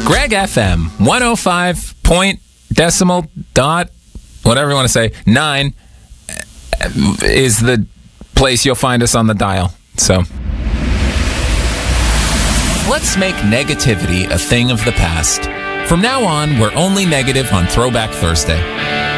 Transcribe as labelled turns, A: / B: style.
A: Greg FM 105 point decimal dot, whatever you want to say, 9 is the place you'll find us on the dial. So let's make negativity a thing of the past. From now on, we're only negative on Throwback Thursday.